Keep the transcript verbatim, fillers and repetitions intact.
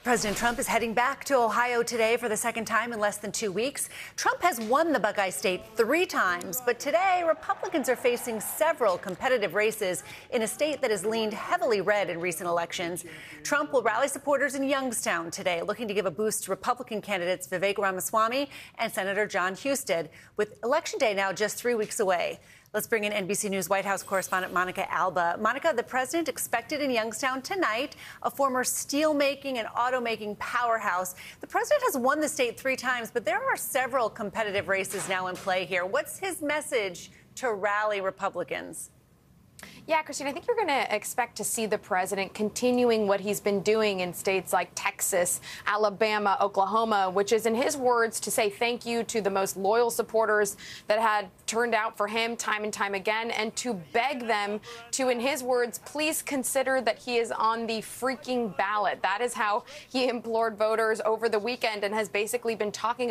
President Trump is heading back to Ohio today for the second time in less than two weeks. Trump has won the Buckeye State three times, but today Republicans are facing several competitive races in a state that has leaned heavily red in recent elections. Trump will rally supporters in Youngstown today, looking to give a boost to Republican candidates Vivek Ramaswamy and Senator Jon Husted, with Election Day now just three weeks away. Let's bring in N B C News White House correspondent Monica Alba. Monica, the president expected in Youngstown tonight, a former steelmaking and automaking powerhouse. The president has won the state three times, but there are several competitive races now in play here. What's his message to rally Republicans? Yeah, Christine, I think you're going to expect to see the president continuing what he's been doing in states like Texas, Alabama, Oklahoma, which is, in his words, to say thank you to the most loyal supporters that had turned out for him time and time again, and to beg them to, in his words, please consider that he is on the freaking ballot. That is how he implored voters over the weekend and has basically been talking